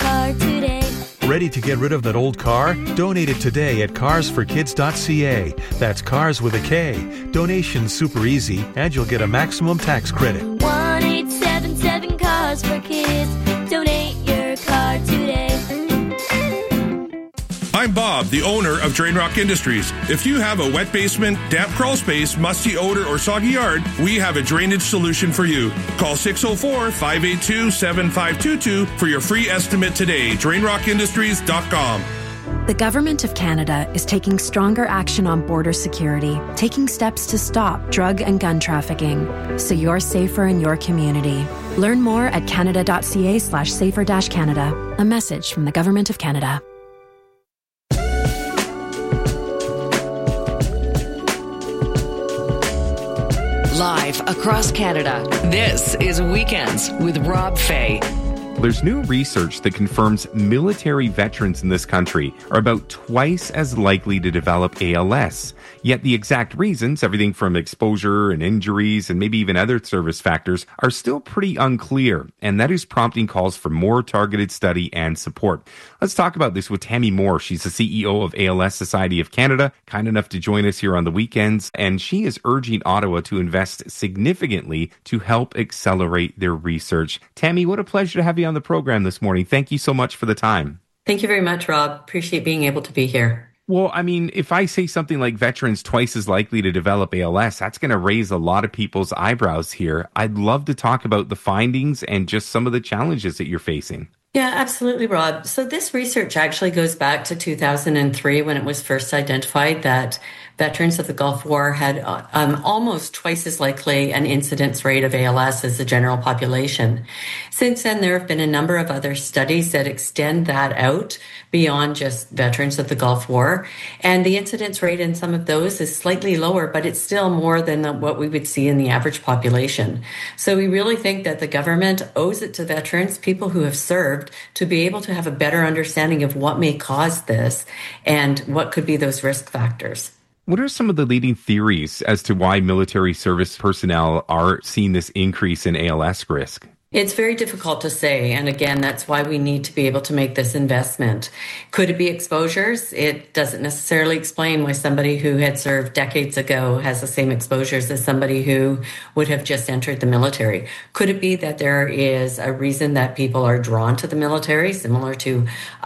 car today. Ready to get rid of that old car? Donate it today at carsforkids.ca. That's cars with a K. Donation's super easy, and you'll get a maximum tax credit. 1-877 Cars for Kids. Donate your car today. I'm Bob, the owner of Drain Rock Industries. If you have a wet basement, damp crawl space, musty odor, or soggy yard, we have a drainage solution for you. Call 604-582-7522 for your free estimate today. DrainRockIndustries.com. The Government of Canada is taking stronger action on border security, taking steps to stop drug and gun trafficking, so you're safer in your community. Learn more at canada.ca/safer-canada. A message from the Government of Canada. Live across Canada, this is Weekends with Rob Fay. There's new research that confirms military veterans in this country are about twice as likely to develop ALS. Yet the exact reasons, everything from exposure and injuries and maybe even other service factors, are still pretty unclear. And that is prompting calls for more targeted study and support. Let's talk about this with Tammy Moore. She's the CEO of ALS Society of Canada, kind enough to join us here on the weekends. And she is urging Ottawa to invest significantly to help accelerate their research. Tammy, what a pleasure to have you on the program this morning. Thank you so much for the time. Thank you very much, Rob. Appreciate being able to be here. Well, I mean, if I say something like veterans twice as likely to develop ALS, that's going to raise a lot of people's eyebrows here. I'd love to talk about the findings and just some of the challenges that you're facing. Yeah, absolutely, Rob. So this research actually goes back to 2003 when it was first identified that veterans of the Gulf War had almost twice as likely an incidence rate of ALS as the general population. Since then, there have been a number of other studies that extend that out beyond just veterans of the Gulf War. And the incidence rate in some of those is slightly lower, but it's still more than what we would see in the average population. So we really think that the government owes it to veterans, people who have served, to be able to have a better understanding of what may cause this and what could be those risk factors. What are some of the leading theories as to why military service personnel are seeing this increase in ALS risk? It's very difficult to say. And again, that's why we need to be able to make this investment. Could it be exposures? It doesn't necessarily explain why somebody who had served decades ago has the same exposures as somebody who would have just entered the military. Could it be that there is a reason that people are drawn to the military, similar to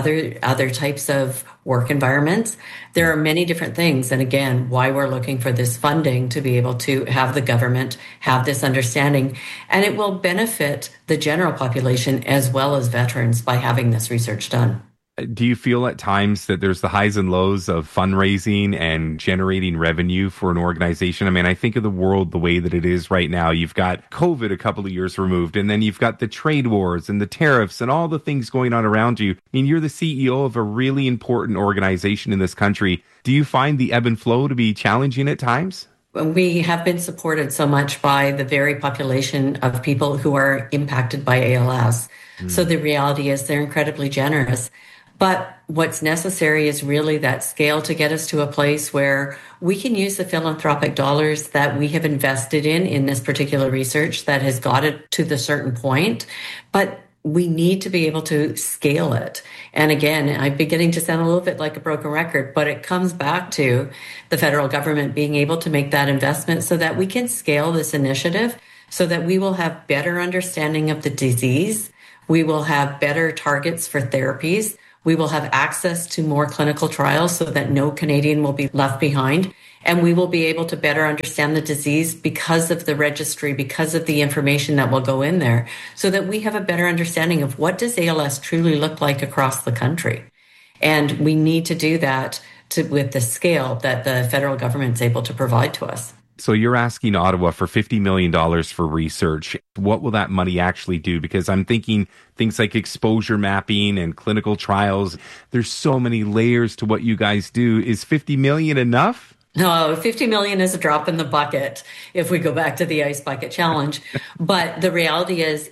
other types of work environments? There are many different things. And again, why we're looking for this funding to be able to have the government have this understanding. And it will benefit the general population as well as veterans by having this research done. Do you feel at times that there's the highs and lows of fundraising and generating revenue for an organization? I mean, I think of the world the way that it is right now. You've got COVID a couple of years removed, and then you've got the trade wars and the tariffs and all the things going on around you. I mean, you're the CEO of a really important organization in this country. Do you find the ebb and flow to be challenging at times? We have been supported so much by the very population of people who are impacted by ALS. So the reality is they're incredibly generous. But what's necessary is really that scale to get us to a place where we can use the philanthropic dollars that we have invested in this particular research that has got it to the certain point. But we need to be able to scale it. And again, I'm beginning to sound a little bit like a broken record, but it comes back to the federal government being able to make that investment so that we can scale this initiative so that we will have better understanding of the disease. We will have better targets for therapies. We will have access to more clinical trials so that no Canadian will be left behind. And we will be able to better understand the disease because of the registry, because of the information that will go in there, so that we have a better understanding of what does ALS truly look like across the country. And we need to do that with the scale that the federal government is able to provide to us. So you're asking Ottawa for $50 million for research. What will that money actually do? Because I'm thinking things like exposure mapping and clinical trials. There's so many layers to what you guys do. Is $50 million enough? No, 50 million is a drop in the bucket if we go back to the Ice Bucket Challenge. But the reality is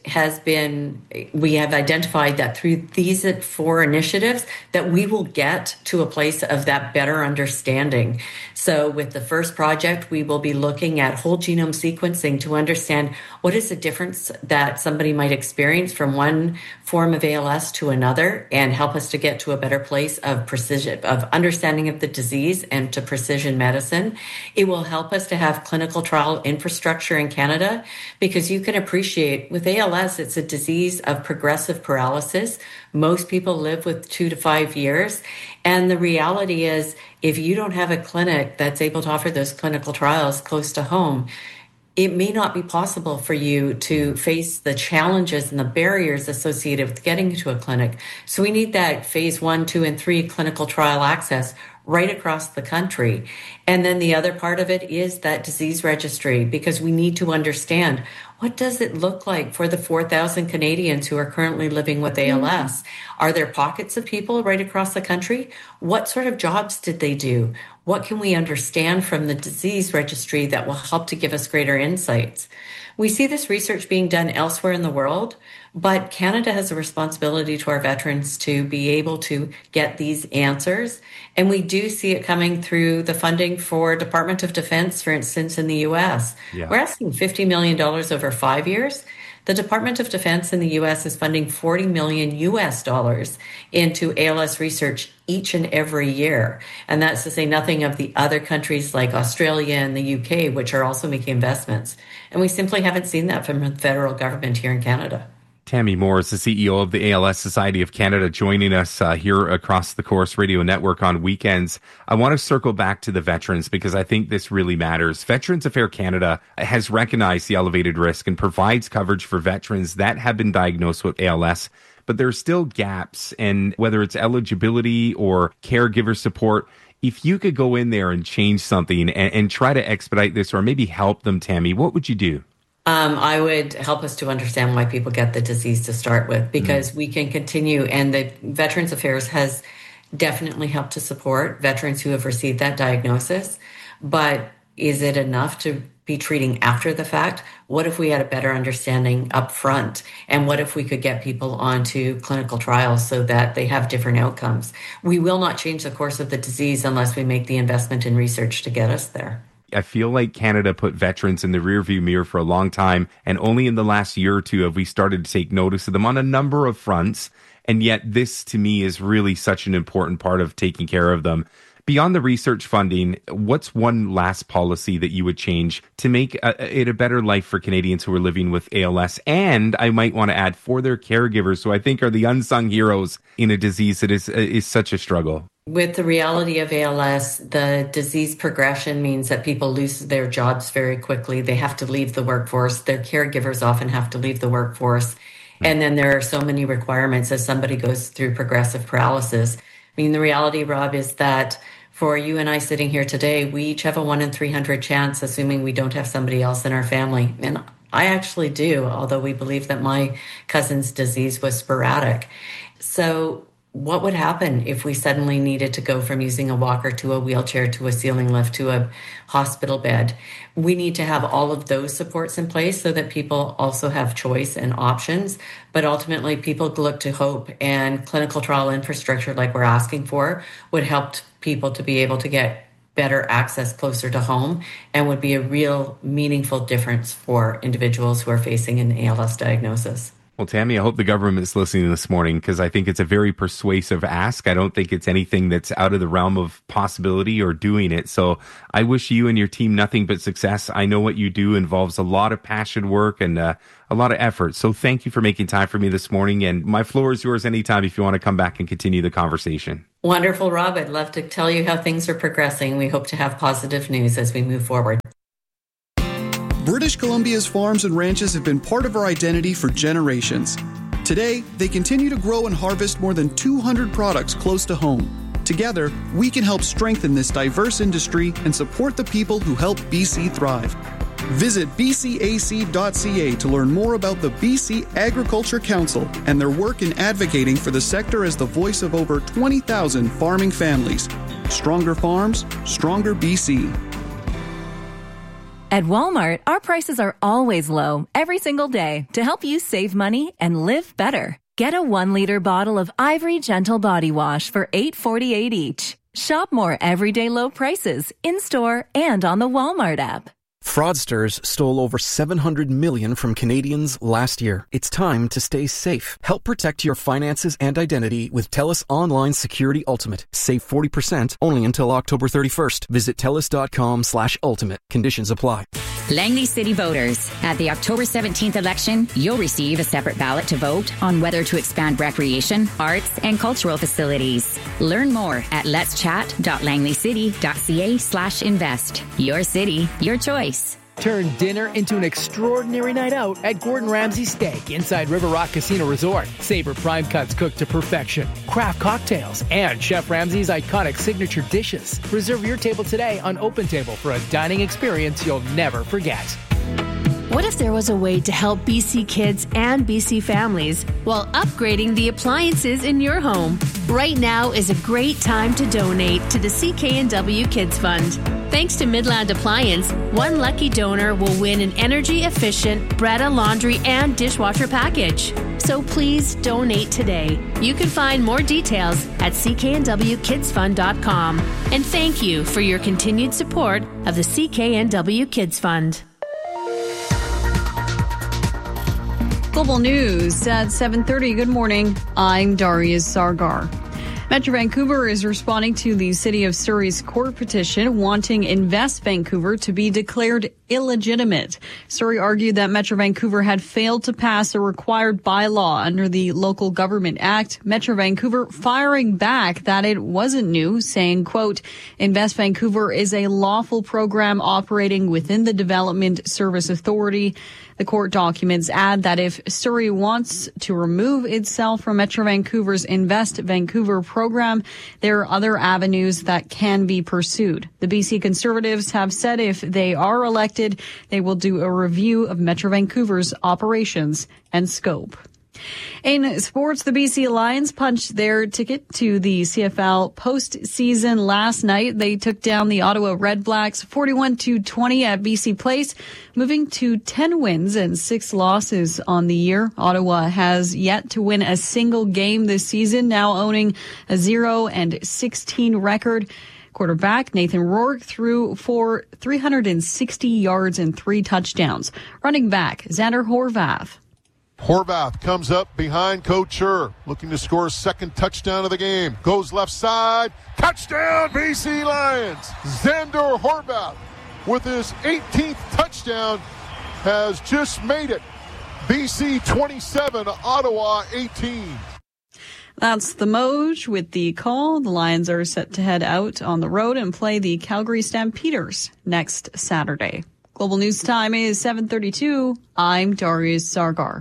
we have identified that through these 4 initiatives that we will get to a place of that better understanding. So with the first project, we will be looking at whole genome sequencing to understand what is the difference that somebody might experience from one form of ALS to another, and help us to get to a better place of precision, of understanding of the disease and to precision medicine. It will help us to have clinical trial infrastructure in Canada, because you can appreciate with ALS, it's a disease of progressive paralysis. Most people live with 2 to 5 years. And the reality is, if you don't have a clinic that's able to offer those clinical trials close to home, it may not be possible for you to face the challenges and the barriers associated with getting to a clinic. So we need that phase 1, 2, and 3 clinical trial access right across the country. And then the other part of it is that disease registry, because we need to understand, what does it look like for the 4,000 Canadians who are currently living with ALS? Are there pockets of people right across the country? What sort of jobs did they do? What can we understand from the disease registry that will help to give us greater insights? We see this research being done elsewhere in the world, but Canada has a responsibility to our veterans to be able to get these answers. And we do see it coming through the funding for Department of Defense, for instance, in the U.S. Yeah. We're asking $50 million over 5 years. The Department of Defense in the U.S. is funding $40 million into ALS research each and every year. And that's to say nothing of the other countries like Australia and the UK, which are also making investments. And we simply haven't seen that from the federal government here in Canada. Tammy Moore is the CEO of the ALS Society of Canada, joining us here across the Corus Radio Network on weekends. I want to circle back to the veterans because I think this really matters. Veterans Affairs Canada has recognized the elevated risk and provides coverage for veterans that have been diagnosed with ALS, but there are still gaps, and whether it's eligibility or caregiver support, if you could go in there and change something and try to expedite this or maybe help them, Tammy, what would you do? I would help us to understand why people get the disease to start with, because we can continue, and the Veterans Affairs has definitely helped to support veterans who have received that diagnosis. But is it enough to be treating after the fact? What if we had a better understanding up front? And what if we could get people onto clinical trials so that they have different outcomes? We will not change the course of the disease unless we make the investment in research to get us there. I feel like Canada put veterans in the rearview mirror for a long time, and only in the last year or two have we started to take notice of them on a number of fronts. And yet this, to me, is really such an important part of taking care of them. Beyond the research funding, what's one last policy that you would change to make it a better life for Canadians who are living with ALS? And I might want to add, for their caregivers, who I think are the unsung heroes in a disease that is such a struggle. With the reality of ALS, the disease progression means that people lose their jobs very quickly. They have to leave the workforce. Their caregivers often have to leave the workforce. And then there are so many requirements as somebody goes through progressive paralysis. I mean, the reality, Rob, is that for you and I sitting here today, we each have a 1 in 300 chance, assuming we don't have somebody else in our family. And I actually do, although we believe that my cousin's disease was sporadic. So what would happen if we suddenly needed to go from using a walker to a wheelchair to a ceiling lift to a hospital bed? We need to have all of those supports in place so that people also have choice and options. But ultimately, people look to hope, and clinical trial infrastructure like we're asking for would help people to be able to get better access closer to home, and would be a real meaningful difference for individuals who are facing an ALS diagnosis. Well, Tammy, I hope the government is listening this morning, because I think it's a very persuasive ask. I don't think it's anything that's out of the realm of possibility or doing it. So I wish you and your team nothing but success. I know what you do involves a lot of passion work and a lot of effort. So thank you for making time for me this morning. And my floor is yours anytime if you want to come back and continue the conversation. Wonderful, Rob. I'd love to tell you how things are progressing. We hope to have positive news as we move forward. British Columbia's farms and ranches have been part of our identity for generations. Today, they continue to grow and harvest more than 200 products close to home. Together, we can help strengthen this diverse industry and support the people who help BC thrive. Visit bcac.ca to learn more about the BC Agriculture Council and their work in advocating for the sector as the voice of over 20,000 farming families. Stronger farms, stronger BC. At Walmart, our prices are always low every single day to help you save money and live better. Get a 1-liter bottle of Ivory Gentle Body Wash for $8.48 each. Shop more everyday low prices in-store and on the Walmart app. Fraudsters stole over $700 million from Canadians last year. It's time to stay safe. Help protect your finances and identity with TELUS Online Security Ultimate. Save 40% only until October 31st. Visit TELUS.com/ultimate. Conditions apply. Langley City voters, at the October 17th election, you'll receive a separate ballot to vote on whether to expand recreation, arts, and cultural facilities. Learn more at letschat.langleycity.ca/invest. Your city, your choice. Turn dinner into an extraordinary night out at Gordon Ramsay Steak inside River Rock Casino Resort. Savor prime cuts cooked to perfection, craft cocktails, and Chef Ramsay's iconic signature dishes. Reserve your table today on OpenTable for a dining experience you'll never forget. What if there was a way to help BC kids and BC families while upgrading the appliances in your home? Right now is a great time to donate to the CKNW Kids Fund. Thanks to Midland Appliance, one lucky donor will win an energy-efficient Bretta laundry and dishwasher package. So please donate today. You can find more details at cknwkidsfund.com. And thank you for your continued support of the CKNW Kids Fund. Global News at 7:30. Good morning. I'm Darius Sargar. Metro Vancouver is responding to the City of Surrey's court petition wanting Invest Vancouver to be declared illegitimate. Surrey argued that Metro Vancouver had failed to pass a required bylaw under the Local Government Act. Metro Vancouver firing back that it wasn't new, saying, quote, Invest Vancouver is a lawful program operating within the Development Service Authority. The court documents add that if Surrey wants to remove itself from Metro Vancouver's Invest Vancouver program, there are other avenues that can be pursued. The BC Conservatives have said if they are elected, they will do a review of Metro Vancouver's operations and scope. In sports, the BC Lions punched their ticket to the CFL postseason last night. They took down the Ottawa Redblacks 41-20 at BC Place, moving to 10 wins and 6 losses on the year. Ottawa has yet to win a single game this season, now owning a 0-16 record. Quarterback Nathan Rourke threw for 360 yards and 3 touchdowns. Running back Xander Horvath. Horvath comes up behind Couture, looking to score a second touchdown of the game. Goes left side. Touchdown, BC Lions. Xander Horvath, with his 18th touchdown, has just made it. BC 27, Ottawa 18. That's the Moj with the call. The Lions are set to head out on the road and play the Calgary Stampeders next Saturday. Global News Time is 7:32. I'm Darius Sargar.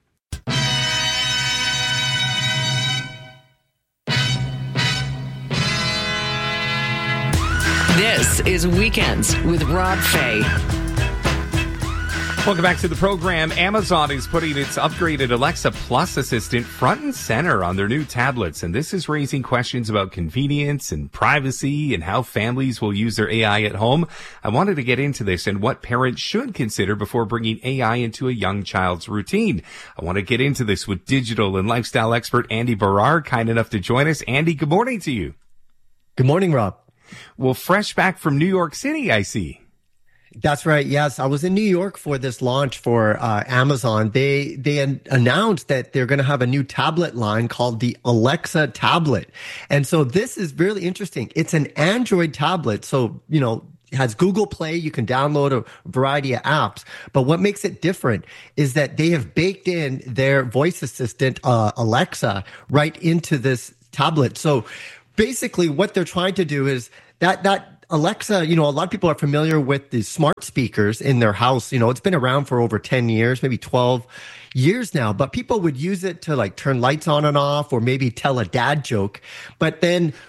This is Weekends with Rob Fay. Welcome back to the program. Amazon is putting its upgraded Alexa Plus assistant front and center on their new tablets, and this is raising questions about convenience and privacy and how families will use their AI at home. I wanted to get into this and what parents should consider before bringing AI into a young child's routine. I want to get into this with digital and lifestyle expert Andy Barrar, kind enough to join us. Andy, good morning to you. Good morning, Rob. Well, fresh back from New York City, I see. That's right. Yes, I was in New York for this launch for Amazon. They announced that they're going to have a new tablet line called the Alexa tablet. And so this is really interesting. It's an Android tablet. So, you know, it has Google Play. You can download a variety of apps. But what makes it different is that they have baked in their voice assistant, Alexa, right into this tablet. So basically what they're trying to do is that Alexa, you know, a lot of people are familiar with the smart speakers in their house. You know, it's been around for over 10 years, maybe 12 years now, but people would use it to like turn lights on and off or maybe tell a dad joke. But then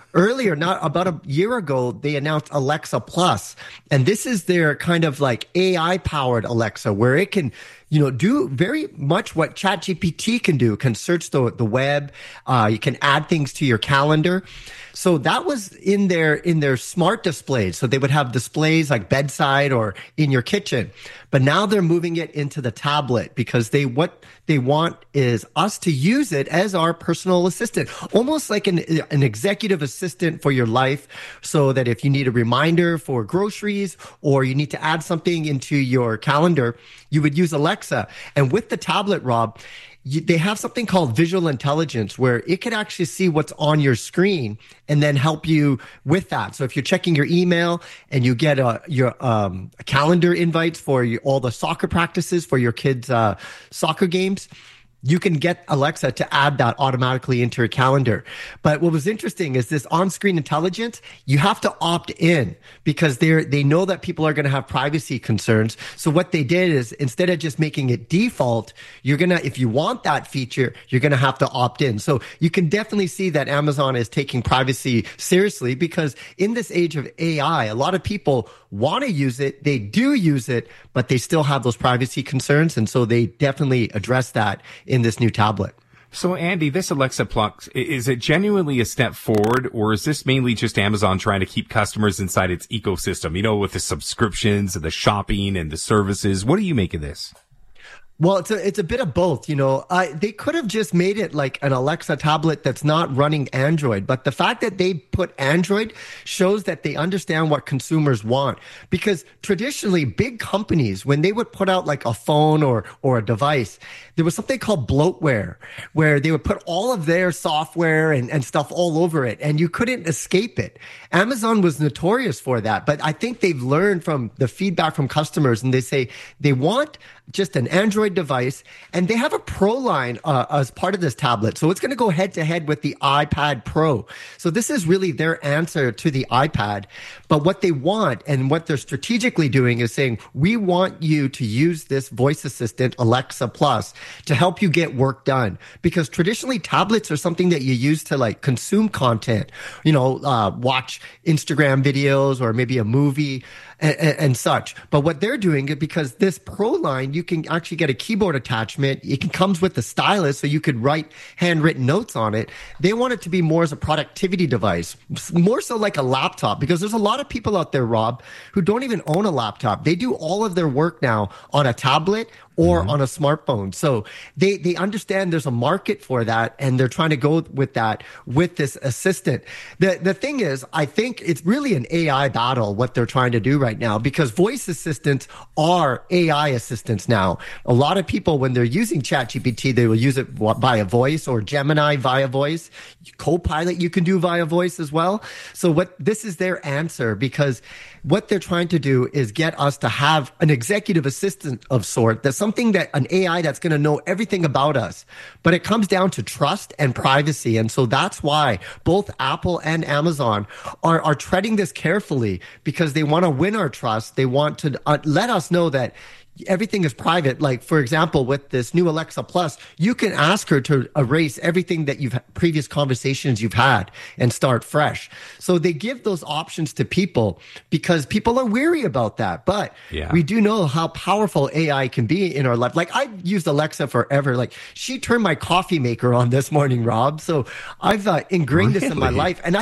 earlier, not about a year ago, they announced Alexa Plus. And this is their kind of like AI powered Alexa, where it can, do very much what ChatGPT can do. It can search the web. You can add things to your calendar. So that was in their smart displays. So they would have displays like bedside or in your kitchen. But now they're moving it into the tablet because what they want is us to use it as our personal assistant, almost like an executive assistant for your life, so that if you need a reminder for groceries or you need to add something into your calendar, you would use Alexa. And with the tablet, Rob, they have something called visual intelligence where it can actually see what's on your screen and then help you with that. So if you're checking your email and you get your calendar invites for all the soccer practices for your kids' soccer games, you can get Alexa to add that automatically into your calendar. But what was interesting is this on-screen intelligence, you have to opt in because they know that people are going to have privacy concerns. So what they did is instead of just making it default, if you want that feature, you're going to have to opt in. So you can definitely see that Amazon is taking privacy seriously because in this age of AI, a lot of people want to use it. They do use it, but they still have those privacy concerns. And so they definitely address that in this new tablet. So, Andy, this Alexa Plus, is it genuinely a step forward, or is this mainly just Amazon trying to keep customers inside its ecosystem, with the subscriptions and the shopping and the services? What do you make of this? Well, it's a bit of both, They could have just made it like an Alexa tablet that's not running Android, but the fact that they put Android shows that they understand what consumers want. Because traditionally, big companies, when they would put out like a phone or a device, there was something called bloatware, where they would put all of their software and stuff all over it, and you couldn't escape it. Amazon was notorious for that, but I think they've learned from the feedback from customers, and they say they want just an Android device, and they have a Pro line as part of this tablet. So it's going to go head to head with the iPad Pro. So this is really their answer to the iPad. But what they want and what they're strategically doing is saying, we want you to use this voice assistant, Alexa Plus, to help you get work done. Because traditionally tablets are something that you use to like consume content, watch Instagram videos or maybe a movie and such. But what they're doing is because this Pro line, you can actually get a keyboard attachment. It comes with the stylus, so you could write handwritten notes on it. They want it to be more as a productivity device, more so like a laptop, because there's a lot of people out there, Rob, who don't even own a laptop. They do all of their work now on a tablet or on a smartphone. So they understand there's a market for that, and they're trying to go with that with this assistant. The thing is, I think it's really an AI battle, what they're trying to do right now, because voice assistants are AI assistants now. A lot of people, when they're using ChatGPT, they will use it via voice, or Gemini via voice. Copilot you can do via voice as well. So this is their answer, because what they're trying to do is get us to have an executive assistant of sort. That's something that an AI that's going to know everything about us. But it comes down to trust and privacy. And so that's why both Apple and Amazon are treading this carefully, because they want to win our trust. They want to let us know that everything is private. Like, for example, with this new Alexa Plus, you can ask her to erase everything that previous conversations you've had and start fresh. So they give those options to people because people are weary about that. But we do know how powerful AI can be in our life. Like, I've used Alexa forever. Like, she turned my coffee maker on this morning, Rob. So I've ingrained this in my life. And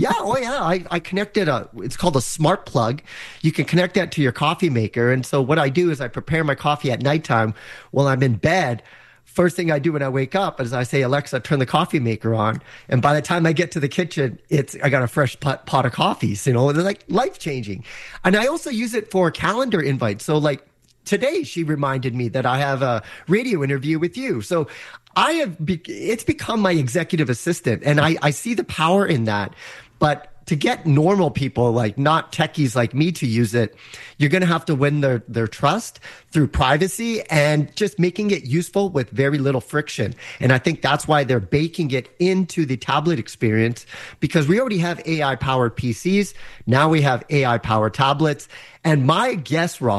I connected it's called a smart plug. You can connect that to your coffee maker. And so what I do is I prepare my coffee at nighttime while I'm in bed. First thing I do when I wake up is I say, Alexa, turn the coffee maker on. And by the time I get to the kitchen, I got a fresh pot of coffees, they're like life-changing. And I also use it for calendar invites. So like today, she reminded me that I have a radio interview with you. So it's become my executive assistant, and I see the power in that. But to get normal people, like not techies like me, to use it, you're going to have to win their trust through privacy and just making it useful with very little friction. And I think that's why they're baking it into the tablet experience, because we already have AI-powered PCs. Now we have AI-powered tablets. And my guess, Rob,